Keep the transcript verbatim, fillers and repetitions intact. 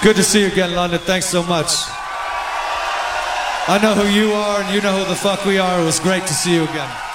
good to see you again, London. Thanks so much. I know who you are, and you know who the fuck we are. It was great to see you again.